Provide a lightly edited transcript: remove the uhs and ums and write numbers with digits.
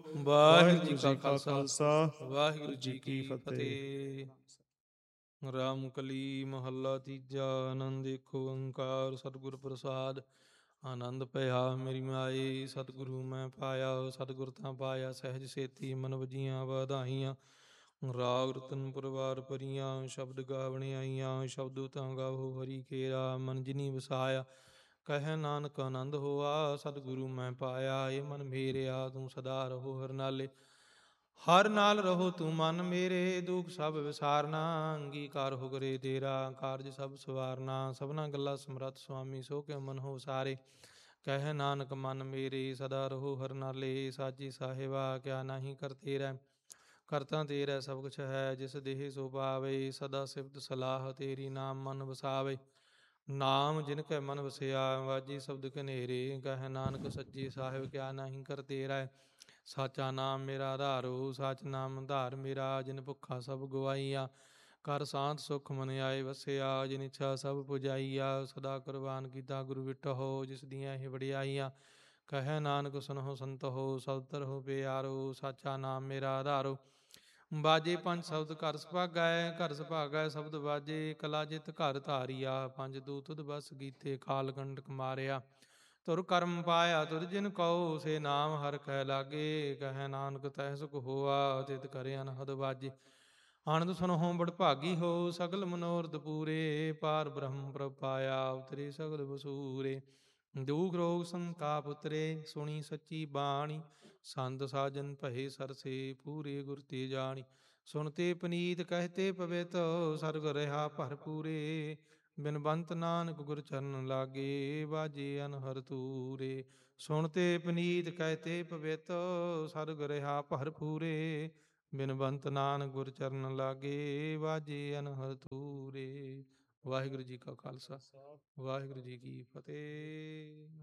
ਵਾਹਿਗੁਰੂ ਜੀ ਵਾਹਿਗੁਰੂ ਕਾ ਜੀ ਕਾ ਖਾਲਸਾ, ਖਾਲਸਾ, ਵਾਹਿਗੁਰੂ ਜੀ ਜੀ ਕੀ ਕੀ ਫਤਿਹ। ਫਤਿਹ। ਰਾਮ ਕਲੀ ਮਹੱਲਾ ਤੀਜਾ। ਆਨੰਦ ਏਕੋ ਓੰਕਾਰ ਸਤਿਗੁਰ ਪ੍ਰਸਾਦ। ਆਨੰਦ ਭਇਆ ਮੇਰੀ ਮਾਏ, ਸਤਿਗੁਰੂ ਮੈਂ ਪਾਇਆ। ਸਤਿਗੁਰ ਤਾਂ ਪਾਇਆ ਸਹਿਜ ਸੇਤੀ, ਮਨ ਵਜੀਆਂ ਵਧਾਈਆਂ। ਰਾਗ ਰਤਨ ਪਰਵਾਰ ਭਰੀਆਂ, ਸ਼ਬਦ ਗਾਵਣੇ ਆਈਆਂ। ਸ਼ਬਦ ਤਾਂ ਗਾਵੋ ਹਰੀ ਕੇਰਾ, ਮਨ ਜਿਨੀ ਵਸਾਇਆ। ਕਹਿ ਨਾਨਕ ਆਨੰਦ ਹੋਆ, ਸਤਿਗੁਰੂ ਮੈਂ ਪਾਇਆ। ਇਹ ਮਨ ਮੇਰਿਆ ਤੂੰ ਸਦਾ ਰਹੋ ਹਰ ਨਾਲੇ। ਹਰ ਨਾਲ ਰਹੋ ਤੂੰ ਮਨ ਮੇਰੇ, ਦੁਖ ਸਭ ਵਿਸਾਰਨਾ। ਅੰਗੀਕਾਰ ਹੋ ਕਰੇ ਤੇਰਾ, ਕਾਰਜ ਸਭ ਸਵਾਰਨਾ। ਸਭਨਾ ਗੱਲਾਂ ਸਮਰੱਥ ਸੁਆਮੀ, ਸੋ ਕਿਉ ਮਨ ਹੋ ਸਾਰੇ। ਕਹਿ ਨਾਨਕ ਮਨ ਮੇਰੇ, ਸਦਾ ਰਹੋ ਹਰ ਨਾਲੇ। ਸਾਚੀ ਸਾਹਿਬਾ ਕਿਆ ਨਾਹੀ ਕਰ ਤੇਰਾ, ਕਰਤਾ ਤੇਰਾ ਸਭ ਕੁਛ ਹੈ। ਜਿਸ ਦੇਹ ਸੋ ਪਾਵੇ, ਸਦਾ ਸਿਫਤ ਸਲਾਹ ਤੇਰੀ, ਨਾਮ ਮਨ ਵਸਾਵੇ। ਨਾਮ ਜਿਨ ਕੈ ਮਨ ਵਸਿਆ, ਵਾਜੀ ਸ਼ਬਦ ਕਨੇਰੇ। ਕਹਿ ਨਾਨਕ ਸੱਚੀ ਸਾਹਿਬ ਕਿਆ ਨਾਹੀ ਕਰ ਤੇਰਾ। ਸਾਚਾ ਨਾਮ ਮੇਰਾ ਆਧਾਰੋ, ਸਚ ਨਾਮ ਆਧਾਰ ਮੇਰਾ। ਜਿਨ ਭੁੱਖਾ ਸਭ ਗਵਾਈਆ, ਕਰ ਸਾਂਤ ਸੁਖ ਮਨ ਆਏ ਵਸਿਆ। ਜਿਨ ਇੱਛਾ ਸਭ ਪੁਜਾਈਆ, ਸਦਾ ਕੁਰਬਾਨ ਕੀਤਾ ਗੁਰੂ ਵਿਟਹੁ। ਜਿਸ ਦੀਆਂ ਇਹ ਵਡਿਆਈਆਂ, ਕਹਿ ਨਾਨਕ ਸੁਨਹੁ ਸੰਤਹੁ। ਸਭ ਤਰਹੁ ਪਿਆਰੋ, ਸਾਚਾ ਨਾਮ ਮੇਰਾ ਆਧਾਰੋ। ਬਾਜੇ ਪੰਜ ਸ਼ਬਦ ਘਰ ਸੁਭਾਗੈ, ਘਰ ਸੁਭਾਗੈ ਸ਼ਬਦ ਬਾਜੇ। ਕਲਾ ਜਿਤ ਘਰ ਧਾਰੀਆ, ਪੰਜ ਦੂਤ ਤੁਧ ਬਸ ਕੀਤੇ। ਕਾਲ ਕੰਟਕ ਮਾਰਿਆ, ਤੁਰ ਕਰਮ ਪਾਇਆ ਤੁਧ ਜਿਨ ਕਉ। ਸੇ ਨਾਮ ਹਰ ਕੈ ਲਾਗੇ, ਕਹਿ ਨਾਨਕ ਤਹਿ ਸੁਖ ਹੋਆ। ਤਿਤ ਕਰੇ ਅਨਹਦ ਬਾਜੇ। ਆਨੰਦ ਸੁਨਹੁ ਬੜ ਭਾਗੀ ਹੋ, ਸਗਲ ਮਨੋਰਥ ਪੂਰੇ। ਪਾਰ ਬ੍ਰਹਮ ਪ੍ਰਭ ਪਾਇਆ, ਉਤਰੇ ਸਗਲ ਵਸੂਰੇ। ਦੁਖ ਰੋਗ ਸੰਤਾਪ ਉਤਰੇ, ਸੁਣੀ ਸੱਚੀ ਬਾਣੀ। ਸੰਤ ਸਾਜਨ ਭਏ ਸਰਸੇ, ਪੂਰੇ ਗੁਰ ਤੇ ਜਾਣੀ। ਸੁਣਤੇ ਪਨੀਤ ਕਹਤੇ ਪਵਿੱਤ, ਸਰਗ ਰਹਾ ਭਰਪੂਰੇ। ਬਿਨਵੰਤ ਨਾਨਕ ਗੁਰ ਚਰਨ ਲਾਗੇ, ਬਾਜੇ ਅਨਹਦ ਤੂਰੇ। ਸੁਣਤੇ ਪਨੀਤ ਕਹਤੇ ਪਵਿੱਤ, ਸਰਗ ਰਹਾ ਭਰਪੂਰੇ। ਬਿਨਵੰਤ ਨਾਨਕ ਗੁਰ ਚਰਨ ਲਾਗੇ, ਬਾਜੇ ਅਨਹਦ ਤੂਰੇ। ਵਾਹਿਗੁਰੂ ਜੀ ਕਾ ਖਾਲਸਾ, ਵਾਹਿਗੁਰੂ ਜੀ ਕੀ ਫਤਿਹ।